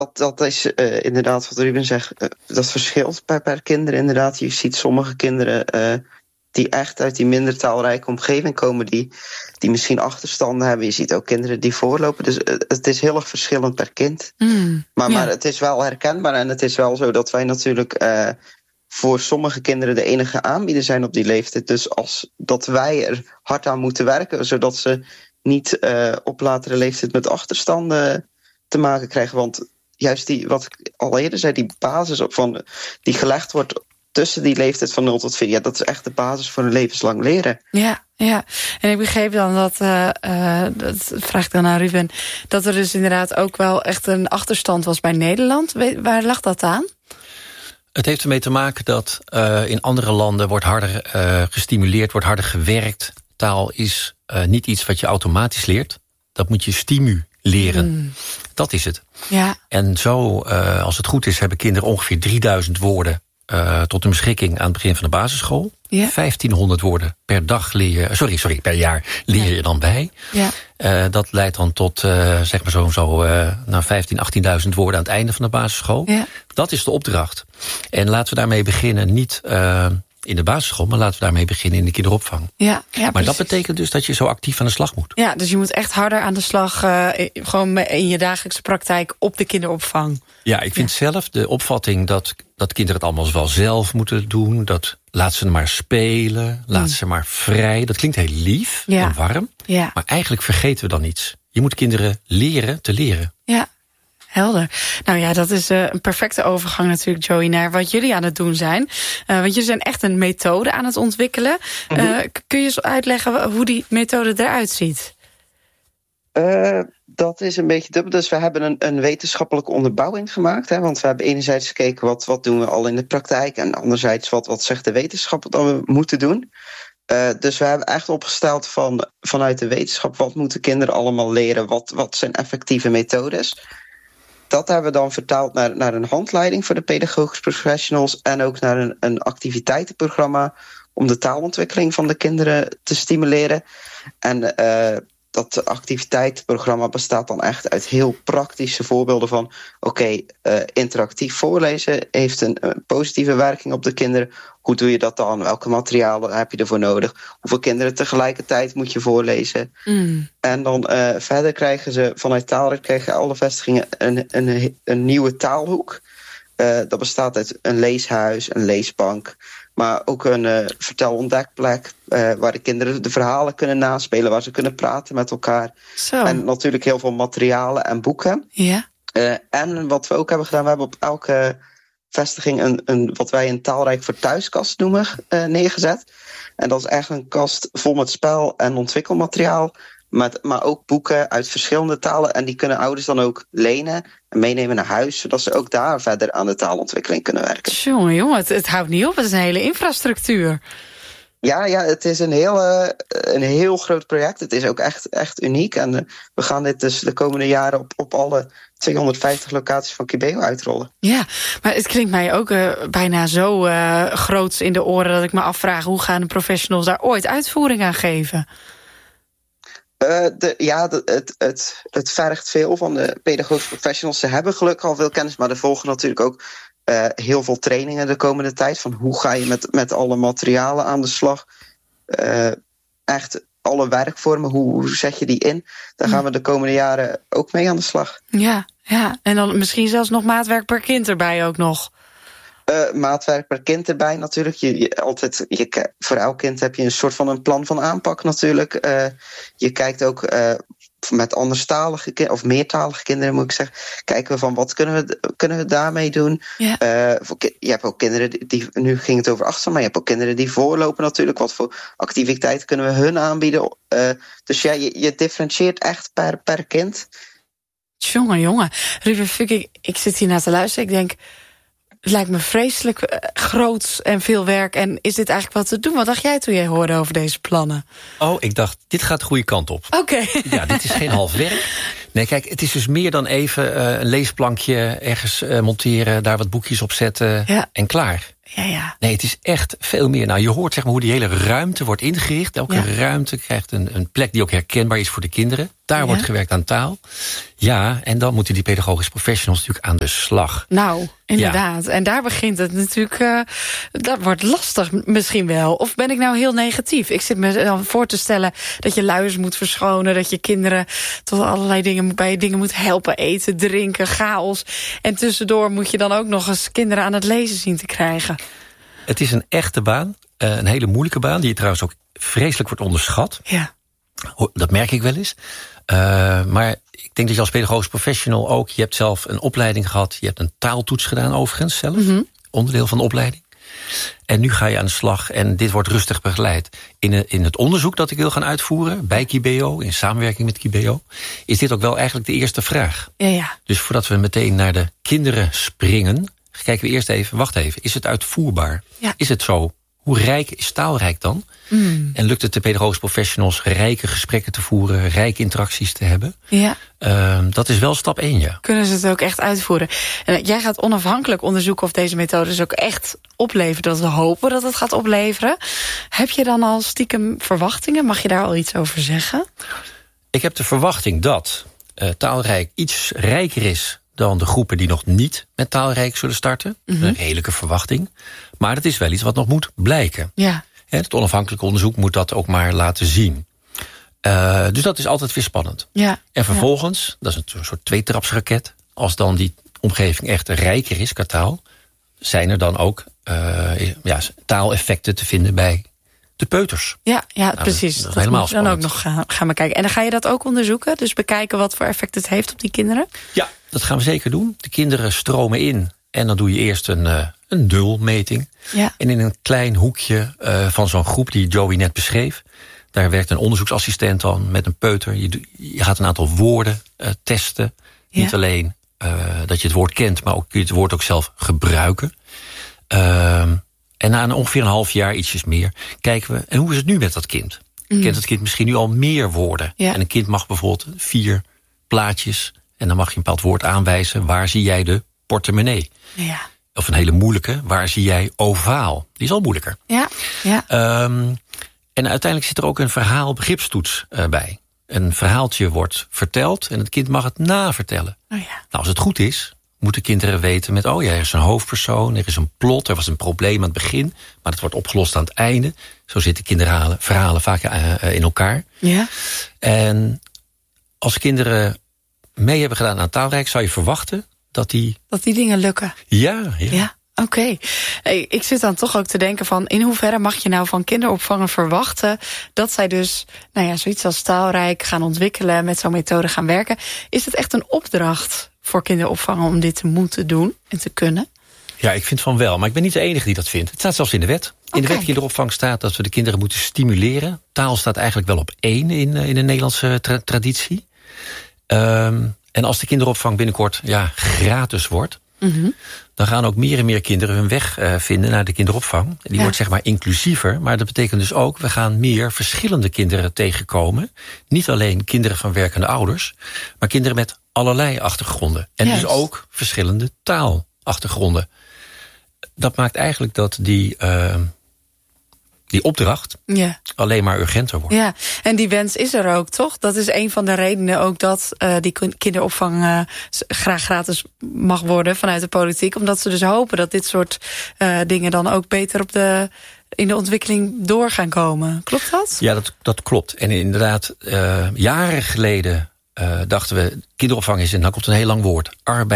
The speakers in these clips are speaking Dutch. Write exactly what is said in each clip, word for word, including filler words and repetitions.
Dat, dat is uh, inderdaad wat Ruben zegt. Uh, dat verschilt per, per kinder inderdaad. Je ziet sommige kinderen uh, die echt uit die minder taalrijke omgeving komen, die, die misschien achterstanden hebben. Je ziet ook kinderen die voorlopen. Dus uh, het is heel erg verschillend per kind. Mm, maar, ja. maar het is wel herkenbaar en het is wel zo dat wij natuurlijk uh, voor sommige kinderen de enige aanbieder zijn op die leeftijd. Dus als dat wij er hard aan moeten werken, zodat ze niet uh, op latere leeftijd met achterstanden te maken krijgen. Want juist die, wat ik al eerder zei, die basis op van, die gelegd wordt tussen die leeftijd van nul tot vier, ja, dat is echt de basis voor een levenslang leren. Ja, ja. En ik begreep dan dat, uh, uh, dat vraag ik dan aan Ruben, dat er dus inderdaad ook wel echt een achterstand was bij Nederland. Waar lag dat aan? Het heeft ermee te maken dat uh, in andere landen wordt harder uh, gestimuleerd, wordt harder gewerkt. Taal is uh, niet iets wat je automatisch leert. Dat moet je stimuleren. Mm. Dat is het. Ja. En zo, uh, als het goed is, hebben kinderen ongeveer drieduizend woorden uh, tot hun beschikking aan het begin van de basisschool. Ja. vijftienhonderd woorden per dag leer je, sorry, sorry, per jaar leer je dan bij. Ja. Uh, dat leidt dan tot, uh, zeg maar zo, zo uh, nou vijftien, achttienduizend woorden aan het einde van de basisschool. Ja. Dat is de opdracht. En laten we daarmee beginnen, niet uh, in de basisschool, maar laten we daarmee beginnen in de kinderopvang. Ja, ja, maar precies. dat betekent dus dat je zo actief aan de slag moet. Ja, dus je moet echt harder aan de slag, uh, gewoon in je dagelijkse praktijk op de kinderopvang. Ja, ik vind ja. zelf de opvatting dat, dat kinderen het allemaal wel zelf moeten doen. Dat laat ze maar spelen, laat mm. ze maar vrij. Dat klinkt heel lief ja. en warm, ja. maar eigenlijk vergeten we dan iets. Je moet kinderen leren te leren. Ja. Helder. Nou ja, dat is uh, een perfecte overgang natuurlijk, Joey, naar wat jullie aan het doen zijn. Uh, want jullie zijn echt een methode aan het ontwikkelen. Uh, mm-hmm. Kun je eens uitleggen hoe die methode eruit ziet? Uh, dat is een beetje dubbel. Dus we hebben een, een wetenschappelijke onderbouwing gemaakt. Hè, want we hebben enerzijds gekeken wat, wat doen we al in de praktijk. En anderzijds wat, wat zegt de wetenschap dat we moeten doen. Uh, dus we hebben echt opgesteld van, vanuit de wetenschap, wat moeten kinderen allemaal leren? Wat, wat zijn effectieve methodes? Dat hebben we dan vertaald naar, naar een handleiding voor de pedagogisch professionals en ook naar een, een activiteitenprogramma om de taalontwikkeling van de kinderen te stimuleren. En uh, dat activiteitenprogramma bestaat dan echt uit heel praktische voorbeelden van oké, okay, uh, interactief voorlezen heeft een, een positieve werking op de kinderen. Hoe doe je dat dan? Welke materialen heb je ervoor nodig? Hoeveel kinderen tegelijkertijd moet je voorlezen? Mm. En dan uh, verder krijgen ze vanuit Taalrecht krijgen alle vestigingen een, een, een nieuwe taalhoek. Uh, dat bestaat uit een leeshuis, een leesbank, maar ook een uh, vertel-ontdekplek uh, waar de kinderen de verhalen kunnen naspelen, waar ze kunnen praten met elkaar. Zo. En natuurlijk heel veel materialen en boeken. Ja. Uh, en wat we ook hebben gedaan, we hebben op elke vestiging een, een wat wij een taalrijk voor thuiskast noemen uh, neergezet. En dat is echt een kast vol met spel en ontwikkelmateriaal, met, maar ook boeken uit verschillende talen. En die kunnen ouders dan ook lenen en meenemen naar huis, zodat ze ook daar verder aan de taalontwikkeling kunnen werken. Jongen, jongen, het, het houdt niet op. Het is een hele infrastructuur. Ja, ja, het is een heel, uh, een heel groot project. Het is ook echt, echt uniek. En uh, we gaan dit dus de komende jaren op, op alle tweehonderdvijftig locaties van Kibeo uitrollen. Ja, maar het klinkt mij ook uh, bijna zo uh, groots in de oren dat ik me afvraag, hoe gaan de professionals daar ooit uitvoering aan geven? Uh, de, ja, de, het, het, het vergt veel van de pedagogische professionals. Ze hebben gelukkig al veel kennis, maar er volgen natuurlijk ook uh, heel veel trainingen de komende tijd. Van hoe ga je met, met alle materialen aan de slag? Uh, echt alle werkvormen, hoe, hoe zet je die in? Daar gaan we de komende jaren ook mee aan de slag. Ja, ja. En dan misschien zelfs nog maatwerk per kind erbij ook nog. Uh, maatwerk per kind erbij natuurlijk. Je, je, altijd, je, voor elk kind heb je een soort van een plan van aanpak natuurlijk. Uh, je kijkt ook uh, met anderstalige kinderen, of meertalige kinderen moet ik zeggen. Kijken we van wat kunnen we, kunnen we daarmee doen. Ja. Uh, voor, je hebt ook kinderen die, die, nu ging het over achterstand, maar je hebt ook kinderen die voorlopen natuurlijk. Wat voor activiteiten kunnen we hun aanbieden? Uh, dus ja, je, je differentieert echt per, per kind. Jongen, jongen. Ruben Fuk, ik, ik zit hier naar te luisteren. Ik denk, het lijkt me vreselijk uh, groot en veel werk. En is dit eigenlijk wat te doen? Wat dacht jij toen jij hoorde over deze plannen? Oh, ik dacht, dit gaat de goede kant op. Oké. Okay. Ja, dit is geen half werk. Nee, kijk, het is dus meer dan even uh, een leesplankje ergens uh, monteren, daar wat boekjes op zetten, ja, en klaar. Ja, ja. Nee, het is echt veel meer. Nou, je hoort zeg maar hoe die hele ruimte wordt ingericht. Elke ja. ruimte krijgt een, een plek die ook herkenbaar is voor de kinderen. Daar ja. wordt gewerkt aan taal. Ja, en dan moeten die pedagogische professionals natuurlijk aan de slag. Nou, inderdaad. Ja. En daar begint het natuurlijk... Uh, dat wordt lastig misschien wel. Of ben ik nou heel negatief? Ik zit me dan voor te stellen dat je luiers moet verschonen. Dat je kinderen tot allerlei dingen bij dingen moet helpen. Eten, drinken, chaos. En tussendoor moet je dan ook nog eens kinderen aan het lezen zien te krijgen. Het is een echte baan. Een hele moeilijke baan. Die trouwens ook vreselijk wordt onderschat. Ja. Dat merk ik wel eens. Uh, maar ik denk dat je als pedagogisch professional ook... je hebt zelf een opleiding gehad. Je hebt een taaltoets gedaan overigens zelf. Mm-hmm. Onderdeel van de opleiding. En nu ga je aan de slag en dit wordt rustig begeleid. In, in het onderzoek dat ik wil gaan uitvoeren... bij K I B O, in samenwerking met K I B O... is dit ook wel eigenlijk de eerste vraag. Ja, ja. Dus voordat we meteen naar de kinderen springen... kijken we eerst even, wacht even, is het uitvoerbaar? Ja. Is het zo? Hoe rijk is taalrijk dan? Mm. En lukt het de pedagogische professionals rijke gesprekken te voeren... rijke interacties te hebben? Ja. Uh, dat is wel stap één, ja. Kunnen ze het ook echt uitvoeren? En jij gaat onafhankelijk onderzoeken of deze methodes ook echt opleveren. Dat we hopen dat het gaat opleveren. Heb je dan al stiekem verwachtingen? Mag je daar al iets over zeggen? Ik heb de verwachting dat uh, taalrijk iets rijker is... dan de groepen die nog niet met taalrijk zullen starten. Mm-hmm. Een redelijke verwachting. Maar dat is wel iets wat nog moet blijken. Ja. Het onafhankelijk onderzoek moet dat ook maar laten zien. Uh, dus dat is altijd weer spannend. Ja. En vervolgens, ja. dat is een soort tweetrapsraket... als dan die omgeving echt rijker is qua taal... zijn er dan ook uh, ja, taaleffecten te vinden bij de peuters. Ja, ja nou, precies. Dat, dat helemaal moet dan ook nog gaan, gaan bekijken. En dan ga je dat ook onderzoeken? Dus bekijken wat voor effect het heeft op die kinderen? Ja, dat gaan we zeker doen. De kinderen stromen in en dan doe je eerst een, uh, een nulmeting. Ja. En in een klein hoekje uh, van zo'n groep die Joey net beschreef... daar werkt een onderzoeksassistent dan met een peuter. Je, je gaat een aantal woorden uh, testen. Ja. Niet alleen uh, dat je het woord kent, maar ook kun je het woord ook zelf gebruiken. Uh, en na een ongeveer een half jaar, ietsjes meer, kijken we... en hoe is het nu met dat kind? Mm. Kent het kind misschien nu al meer woorden? Ja. En een kind mag bijvoorbeeld vier plaatjes... en dan mag je een bepaald woord aanwijzen. Waar zie jij de portemonnee? Ja. Of een hele moeilijke, waar zie jij ovaal? Die is al moeilijker. Ja, ja. Um, en uiteindelijk zit er ook een verhaal-begripstoets uh, bij. Een verhaaltje wordt verteld en het kind mag het navertellen. Oh ja. Nou, als het goed is, moeten kinderen weten met... oh ja, er is een hoofdpersoon, er is een plot, er was een probleem aan het begin... maar het wordt opgelost aan het einde. Zo zitten kinderverhalen verhalen vaak uh, in elkaar. Ja. En als kinderen mee hebben gedaan aan taalrijk... zou je verwachten dat die... Dat die dingen lukken. Ja, ja. ja. Oké. Okay. Hey, ik zit dan toch ook te denken van... in hoeverre mag je nou van kinderopvangen verwachten... dat zij dus nou ja, zoiets als taalrijk gaan ontwikkelen... met zo'n methode gaan werken. Is het echt een opdracht voor kinderopvangen om dit te moeten doen en te kunnen? Ja, ik vind van wel, maar ik ben niet de enige die dat vindt. Het staat zelfs in de wet. In okay. de wet kinderopvang staat dat we de kinderen moeten stimuleren. Taal staat eigenlijk wel op één in, in de Nederlandse tra- traditie. Um, en als de kinderopvang binnenkort ja, gratis wordt... Mm-hmm. dan gaan ook meer en meer kinderen hun weg uh, vinden naar de kinderopvang. En die ja. wordt zeg maar inclusiever, maar dat betekent dus ook... we gaan meer verschillende kinderen tegenkomen. Niet alleen kinderen van werkende ouders... maar kinderen met allerlei achtergronden. En Juist. dus ook verschillende taalachtergronden. Dat maakt eigenlijk dat die... Uh, die opdracht ja. alleen maar urgenter wordt. Ja, en die wens is er ook, toch? Dat is een van de redenen ook dat uh, die kinderopvang uh, graag gratis mag worden vanuit de politiek. Omdat ze dus hopen dat dit soort uh, dingen dan ook beter op de, in de ontwikkeling door gaan komen. Klopt dat? Ja, dat, dat klopt. En inderdaad, uh, jaren geleden uh, dachten we... kinderopvang is, en dan komt een heel lang woord...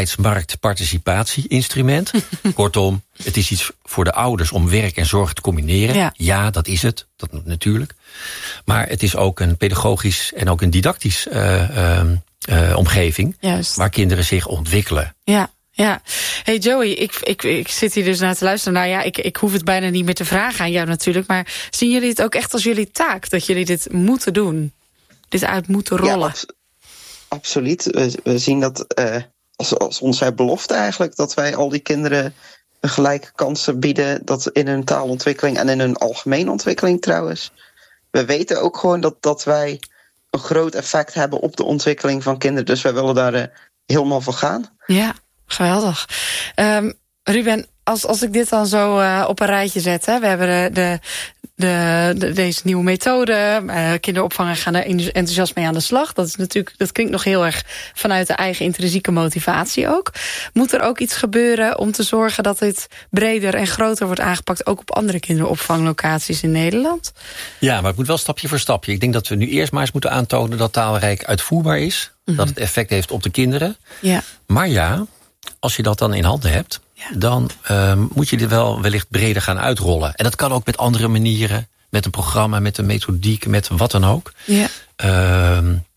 arbeidsmarktparticipatie-instrument. Kortom, het is iets voor de ouders om werk en zorg te combineren. Ja, ja dat is het, dat natuurlijk. Maar het is ook een pedagogisch en ook een didactisch uh, uh, uh, omgeving... Juist. waar kinderen zich ontwikkelen. Ja. Ja, hey Joey, ik, ik, ik zit hier dus naar te luisteren. Nou ja, ik, ik hoef het bijna niet meer te vragen aan jou natuurlijk. Maar zien jullie het ook echt als jullie taak? Dat jullie dit moeten doen? Dit uit moeten rollen? Ja, abs- absoluut. We, we zien dat uh, als, als onze belofte eigenlijk... dat wij al die kinderen gelijke kansen bieden... dat in hun taalontwikkeling en in hun algemene ontwikkeling trouwens. We weten ook gewoon dat, dat wij een groot effect hebben... op de ontwikkeling van kinderen. Dus wij willen daar uh, helemaal voor gaan. Ja. Geweldig. Um, Ruben, als, als ik dit dan zo uh, op een rijtje zet, hè, we hebben de, de, de, de, deze nieuwe methode, uh, kinderopvang gaan er enthousiast mee aan de slag. Dat is natuurlijk, dat klinkt nog heel erg vanuit de eigen intrinsieke motivatie ook. Moet er ook iets gebeuren om te zorgen dat dit breder en groter wordt aangepakt, ook op andere kinderopvanglocaties in Nederland? Ja, maar het moet wel stapje voor stapje. Ik denk dat we nu eerst maar eens moeten aantonen dat taalrijk uitvoerbaar is. Mm-hmm. Dat het effect heeft op de kinderen. Ja. Maar ja, als je dat dan in handen hebt, ja. dan uh, moet je dit wel wellicht breder gaan uitrollen. En dat kan ook met andere manieren, met een programma, met een methodiek, met wat dan ook. Ja. Uh,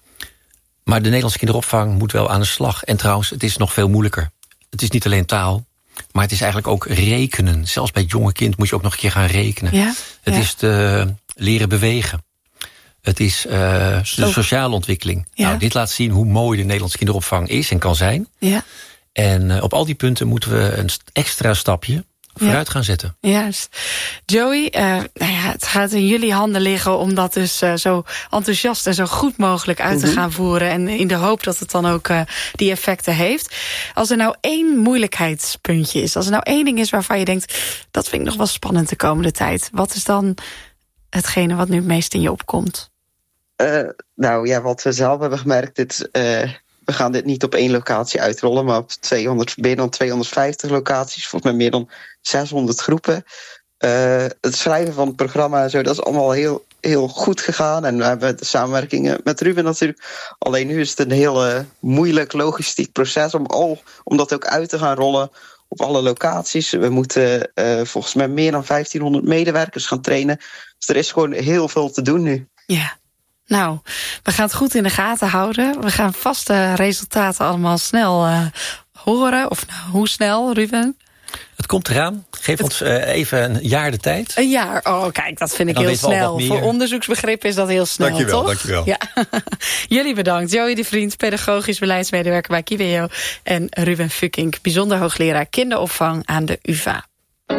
maar de Nederlandse kinderopvang moet wel aan de slag. En trouwens, het is nog veel moeilijker. Het is niet alleen taal, maar het is eigenlijk ook rekenen. Zelfs bij het jonge kind moet je ook nog een keer gaan rekenen. Ja. Het ja. is te leren bewegen. Het is uh, de Zo. sociale ontwikkeling. Ja. Nou, dit laat zien hoe mooi de Nederlandse kinderopvang is en kan zijn. Ja. En uh, op al die punten moeten we een extra stapje vooruit ja. gaan zetten. Juist. Joey, uh, nou ja, het gaat in jullie handen liggen om dat dus uh, zo enthousiast en zo goed mogelijk uit te mm-hmm. gaan voeren. En in de hoop dat het dan ook uh, die effecten heeft. Als er nou één moeilijkheidspuntje is, als er nou één ding is waarvan je denkt, dat vind ik nog wel spannend de komende tijd. Wat is dan hetgene wat nu het meest in je opkomt? Uh, nou ja, wat we zelf hebben gemerkt, dit, uh, we gaan dit niet op één locatie uitrollen, maar op tweehonderd, meer dan tweehonderdvijftig locaties, volgens mij meer dan zeshonderd groepen. Uh, het schrijven van het programma en zo, dat is allemaal heel, heel goed gegaan. En we hebben de samenwerkingen met Ruben natuurlijk. Alleen nu is het een heel uh, moeilijk logistiek proces om, al, om dat ook uit te gaan rollen op alle locaties. We moeten uh, volgens mij meer dan vijftienhonderd medewerkers gaan trainen. Dus er is gewoon heel veel te doen nu. Ja. Nou, we gaan het goed in de gaten houden. We gaan vast de resultaten allemaal snel uh, horen. Of nou, hoe snel, Ruben? Het komt eraan. Geef het... ons uh, even een jaar de tijd. Een jaar? Oh, kijk, dat vind ik heel snel. Voor onderzoeksbegrippen is dat heel snel, dankjewel, toch? Dankjewel, ja. Jullie bedankt. Joey de Vriend, pedagogisch beleidsmedewerker bij Kibeo. En Ruben Fuckink, bijzonder hoogleraar kinderopvang aan de U vA.